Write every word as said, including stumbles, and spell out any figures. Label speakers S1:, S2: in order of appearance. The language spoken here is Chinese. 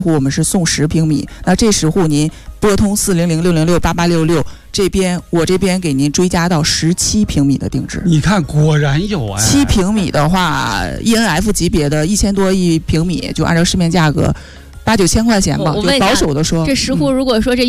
S1: 户我们是送十平米，那这十户您拨通四零零六零六八八六六这边，我这边给您追加到十七平米的定制。
S2: 你看，果然有哎。
S1: 七平米的话 ，E N F 级别的一千多一平米，就按照市面价格八九千块钱吧，就保守的说，
S3: 这十户如果说这